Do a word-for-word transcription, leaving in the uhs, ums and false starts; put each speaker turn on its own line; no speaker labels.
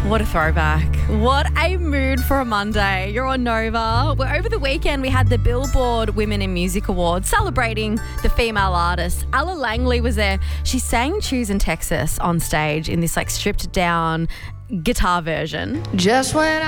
What a throwback. What a mood for a Monday. You're on Nova. Well, over the weekend, we had the Billboard Women in Music Awards celebrating the female artists. Ella Langley was there. She sang Choose in Texas on stage in this like stripped down guitar version.
Just when